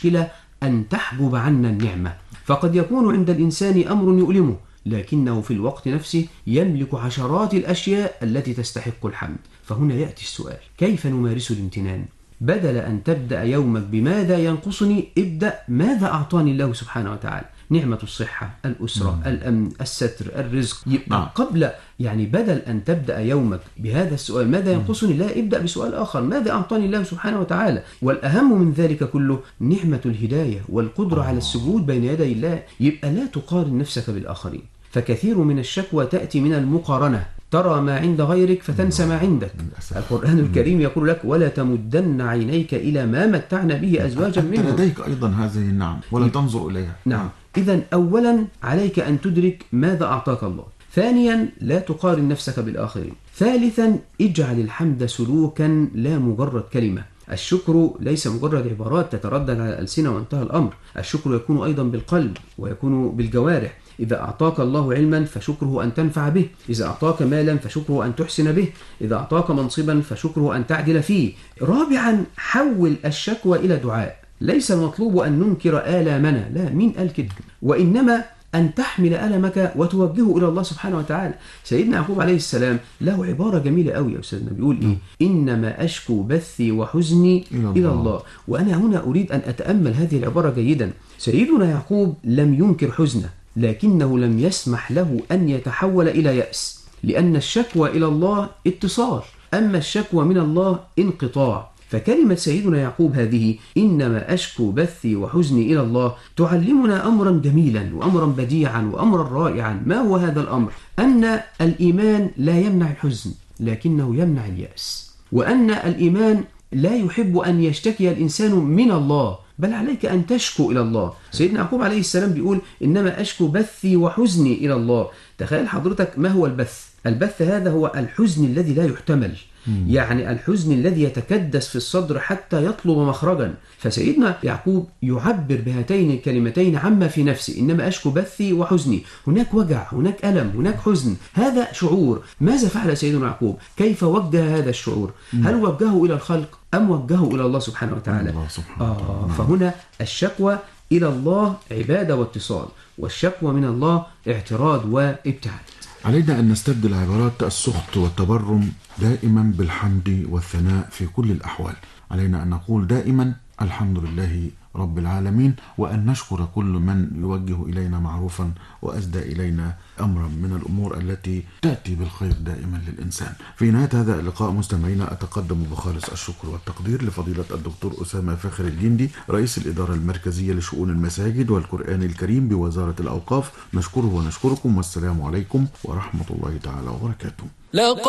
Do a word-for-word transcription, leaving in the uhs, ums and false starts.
المشكلة أن تحجب عنا النعمة، فقد يكون عند الإنسان أمر يؤلمه لكنه في الوقت نفسه يملك عشرات الأشياء التي تستحق الحمد. فهنا يأتي السؤال: كيف نمارس الامتنان؟ بدل أن تبدأ يومك بماذا ينقصني، ابدأ ماذا أعطاني الله سبحانه وتعالى. نعمة الصحة، الأسرة، مم. الأمن، الستر، الرزق. يبقى قبل يعني بدل أن تبدأ يومك بهذا السؤال ماذا ينقصني، لا، ابدأ بسؤال آخر: ماذا أعطاني الله سبحانه وتعالى؟ والأهم من ذلك كله نعمة الهداية والقدرة على السجود بين يدي الله. يبقى لا تقارن نفسك بالآخرين، فكثير من الشكوى تأتي من المقارنة، ترى ما عند غيرك فتنسى ما عندك. القرآن الكريم يقول لك: ولا تمدن عينيك إلى ما متعنا به أزواجا منهم. لديك أيضا هذه النعم ولا تنظر إليها. نعم. إذن أولا عليك أن تدرك ماذا أعطاك الله. ثانيا لا تقارن نفسك بالآخرين. ثالثا اجعل الحمد سلوكا لا مجرد كلمة. الشكر ليس مجرد عبارات تتردد على الألسنة وانتهى الأمر. الشكر يكون أيضا بالقلب ويكون بالجوارح. إذا أعطاك الله علما فشكره أن تنفع به، إذا أعطاك مالا فشكره أن تحسن به، إذا أعطاك منصبا فشكره أن تعدل فيه. رابعا حول الشكوى إلى دعاء. ليس المطلوب أن ننكر آلامنا، لا، مين قال كده؟ وإنما أن تحمل ألمك وتوجهه إلى الله سبحانه وتعالى. سيدنا يعقوب عليه السلام له عبارة جميلة قوي يا أستاذنا، بيقول إيه؟ إنما أشكو بثي وحزني إلى الله. إلى الله. وأنا هنا أريد أن أتأمل هذه العبارة جيدا. سيدنا يعقوب لم ينكر حزنه، لكنه لم يسمح له أن يتحول إلى يأس، لأن الشكوى إلى الله اتصال، أما الشكوى من الله انقطاع. فكلمة سيدنا يعقوب هذه إنما أشكو بثي وحزني إلى الله تعلمنا أمرا جميلا وأمرا بديعا وأمرا رائعا. ما هو هذا الأمر؟ أن الإيمان لا يمنع الحزن لكنه يمنع اليأس، وأن الإيمان لا يحب أن يشتكي الإنسان من الله، بل عليك أن تشكو إلى الله. سيدنا يعقوب عليه السلام بيقول إنما أشكو بثي وحزني إلى الله. تخيل حضرتك ما هو البث؟ البث هذا هو الحزن الذي لا يحتمل، يعني الحزن الذي يتكدس في الصدر حتى يطلب مخرجا. فسيدنا يعقوب يعبر بهاتين الكلمتين عما في نفسه: إنما أشكو بثي وحزني. هناك وجع، هناك ألم، هناك حزن، هذا شعور. ماذا فعل سيدنا يعقوب؟ كيف وجه هذا الشعور؟ هل وجهه إلى الخلق أم وجهه إلى الله سبحانه وتعالى؟ الله سبحانه وتعالى. آه فهنا الشكوى إلى الله عبادة واتصال، والشكوى من الله اعتراض وابتعاد. علينا أن نستبدل عبارات السخط والتبرم دائما بالحمد والثناء في كل الأحوال. علينا أن نقول دائما الحمد لله رب العالمين، وأن نشكر كل من يوجه إلينا معروفا وأسدى إلينا أمرا من الأمور التي تأتي بالخير دائما للإنسان. في نهاية هذا اللقاء مستمعينا أتقدم بخالص الشكر والتقدير لفضيلة الدكتور أسامة فاخر الجندي، رئيس الإدارة المركزية لشؤون المساجد والقرآن الكريم بوزارة الأوقاف. نشكره ونشكركم، والسلام عليكم ورحمة الله تعالى وبركاته.